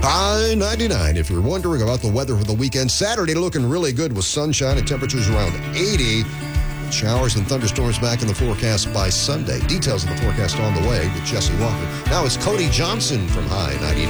High 99. If you're wondering about the weather for the weekend, Saturday looking really good with sunshine and temperatures around 80. Showers and thunderstorms back in the forecast by Sunday. Details of the forecast on the way with Jesse Walker. Now it's Cody Johnson from High 99.